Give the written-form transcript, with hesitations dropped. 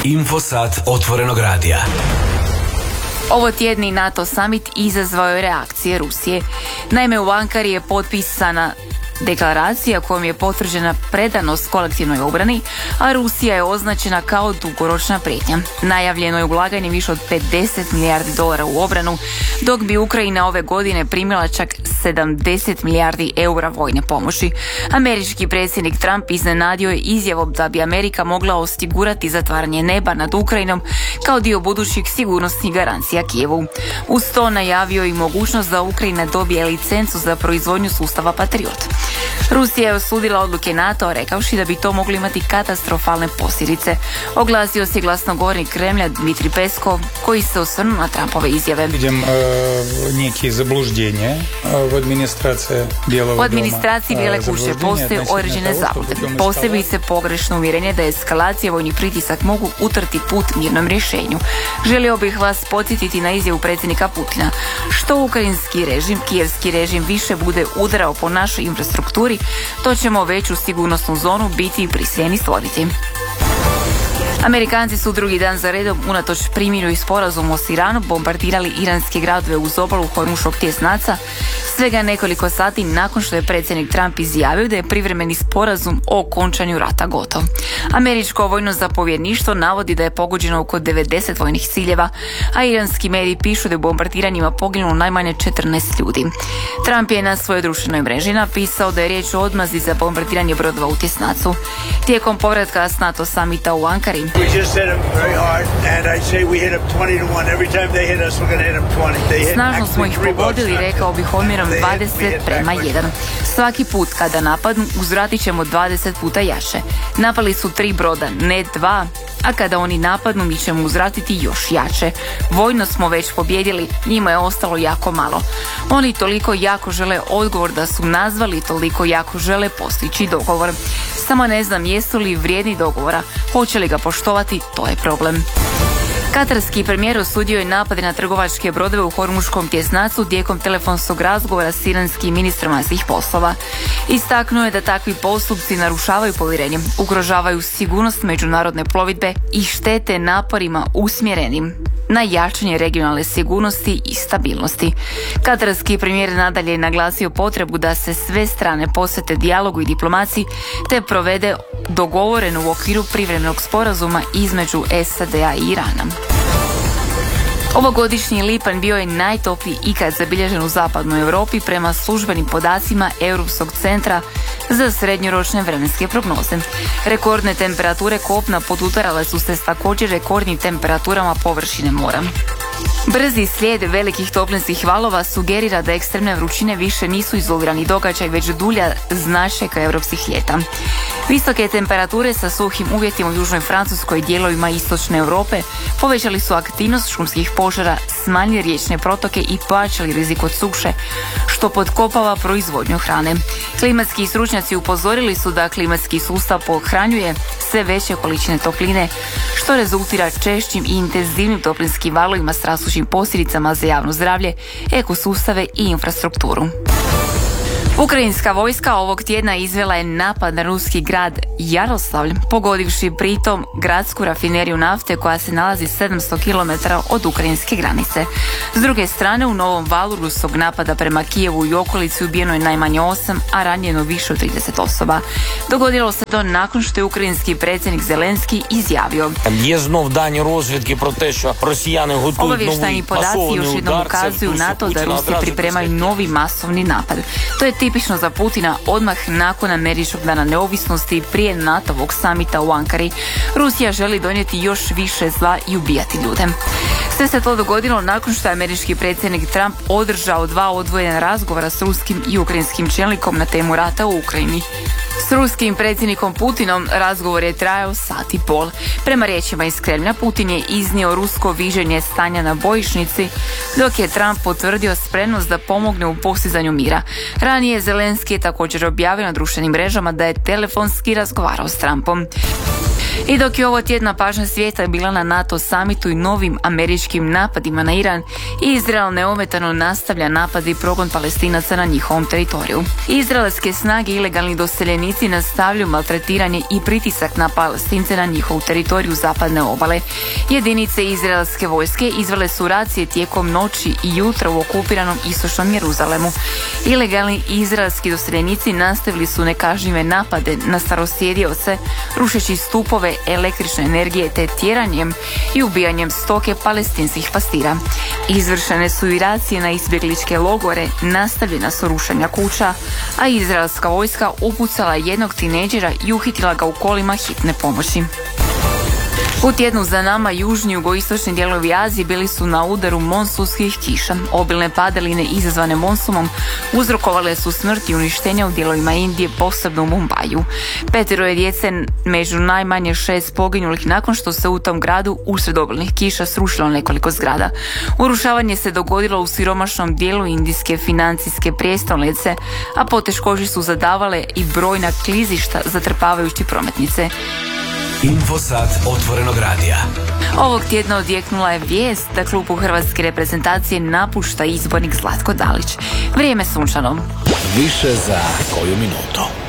Infosat otvorenog radija. Ovo tjedni NATO summit izazvao je reakcije Rusije. Naime, u Ankari je potpisana deklaracija kojom je potvrđena predanost kolektivnoj obrani, a Rusija je označena kao dugoročna prijetnja. Najavljeno je ulaganje više od $50 milijardi u obranu, dok bi Ukrajina ove godine primila čak €70 milijardi vojne pomoći. Američki predsjednik Trump iznenadio je izjavom da bi Amerika mogla osigurati zatvaranje neba nad Ukrajinom kao dio budućih sigurnosnih garancija Kijevu. Uz to najavio i mogućnost da Ukrajina dobije licencu za proizvodnju sustava Patriot. Rusija je osudila odluke NATO-a rekavši da bi to moglo imati katastrofalne posljedice. Oglasio se glasnogovornik Kremlja Dmitrij Peskov, koji se osvrnuo na Trumpove izjave. Vidim neki zablуждения u administraciji Bijele kuće postoje određene zablude. Posebice pogrešno uvjerenje da eskalacija vojnih pritisak mogu utrti put mirnom rješenju. Želio bih vas podsjetiti na izjavu predsjednika Putina. Što ukrajinski režim, kijevski režim više bude udarao po našoj infrastrukturi, to ćemo veću sigurnosnu zonu biti prisiljeni stvoriti. Amerikanci su drugi dan za redom, unatoč primiru i sporazumu s Iranom, bombardirali iranske gradove uz obalu Hormuškog tjesnaca, svega nekoliko sati nakon što je predsjednik Trump izjavio da je privremeni sporazum o okončanju rata gotov. Američko vojno zapovjedništvo navodi da je pogođeno oko 90 vojnih ciljeva, a iranski mediji pišu da je u bombardiranjima poginulo najmanje 14 ljudi. Trump je na svojoj društvenoj mreži napisao da je riječ o odmazdi za bombardiranje brodova u tjesnacu. Tijekom povratka s NATO samita u Ankari, snažno smo ih pogodili, rekao bih omjerom 20:1. Svaki put kada napadnu, uzvratit ćemo 20 puta jače. Napali su 3 broda, ne 2, a kada oni napadnu, mi ćemo uzvratiti još jače. Vojno smo već pobjedili, njima je ostalo jako malo. Oni toliko jako žele odgovor da su nazvali, toliko jako žele postići dogovor. Samo ne znam jesu li vrijedni dogovora, hoće li ga poštovati, to je problem. Katarski premijer osudio je napade na trgovačke brodove u Hormuškom tjesnacu tijekom telefonskog razgovora s iranskim ministrom vanjskih poslova. Istaknuo je da takvi postupci narušavaju povjerenje, ugrožavaju sigurnost međunarodne plovidbe i štete naporima usmjerenim na jačanje regionalne sigurnosti i stabilnosti. Katarski premijer nadalje je naglasio potrebu da se sve strane posvete dijalogu i diplomaciji te provede dogovoreno u okviru privremenog sporazuma između SAD-a i Irana. Ovogodišnji lipanj bio je najtopliji ikad zabilježen u zapadnoj Europi prema službenim podacima Europskog centra za srednjoročne vremenske prognoze. Rekordne temperature kopna podudarale su se s također rekordnim temperaturama površine mora. Brzi slijed velikih toplinskih valova sugerira da ekstremne vrućine više nisu izolirani događaj, već dulja značajka europskih ljeta. Visoke temperature sa suhim uvjetima u južnoj Francuskoj i dijelovima istočne Europe povećali su aktivnost šumskih požara, smanjili riječne protoke i pojačali rizik od suše, što potkopava proizvodnju hrane. Klimatski stručnjaci upozorili su da klimatski sustav pohranjuje sve veće količine topline, što rezultira češćim i intenzivnim toplinskim valovima s rasućim posljedicama za javno zdravlje, ekosustave i infrastrukturu. Ukrajinska vojska ovog tjedna izvela je napad na ruski grad Jaroslavl, pogodivši pritom gradsku rafineriju nafte koja se nalazi 700 km od ukrajinske granice. S druge strane, u novom valu ruskog napada prema Kijevu i okolici ubijeno je najmanje 8, a ranjeno više od 30 osoba. Dogodilo se to nakon što je ukrajinski predsjednik Zelenski izjavio: obavještajni podaci još jednom ukazuju na to da Rusi pripremaju novi masovni napad. To je tipično za Putina odmah nakon američkog dana neovisnosti i prije NATO-vog samita u Ankari. Rusija želi donijeti još više zla i ubijati ljude. Sve se to dogodilo nakon što je američki predsjednik Trump održao 2 odvojena razgovora s ruskim i ukrajinskim čelnikom na temu rata u Ukrajini. S ruskim predsjednikom Putinom razgovor je trajao 1,5 sata. Prema riječima iz Kremlja, Putin je iznio rusko viđenje stanja na bojišnici, dok je Trump potvrdio spremnost da pomogne u postizanju mira. Ranije Zelenski je također objavio na društvenim mrežama da je telefonski razgovarao s Trumpom. I dok je ovo tjedna pažnja svijeta bila na NATO samitu i novim američkim napadima na Iran, Izrael neometano nastavlja napad i progon Palestinaca na njihovom teritoriju. Izraelske snage i ilegalni doseljenici nastavljaju maltretiranje i pritisak na Palestince na njihovu teritoriju zapadne obale. Jedinice izraelske vojske izvele su racije tijekom noći i jutra u okupiranom istočnom Jeruzalemu. Ilegalni izraelski doseljenici nastavili su nekažnjive napade na starosjedioce, rušeći stupove električne energije te tjeranjem i ubijanjem stoke palestinskih pastira. Izvršene su i racije na izbjegličke logore, nastavljena su rušenja kuća, a izraelska vojska upucala jednog tinejdžera i uhitila ga u kolima hitne pomoći. U tjednu za nama južni jugoistočni dijelovi Azije bili su na udaru monsunskih kiša. Obilne padaline izazvane monsumom uzrokovale su smrt i uništenja u dijelovima Indije, posebno u Mumbaju. 5 je djece među najmanje 6 poginulih nakon što se u tom gradu usred obilnih kiša srušilo nekoliko zgrada. Urušavanje se dogodilo u siromašnom dijelu indijske financijske prijestolnice, a poteškoće su zadavale i brojna klizišta zatrpavajući prometnice. Infosat otvorenog radija. Ovog tjedna odjeknula je vijest da klubu hrvatske reprezentacije napušta izbornik Zlatko Dalić. Vrijeme sunčano. Više za koju minutu.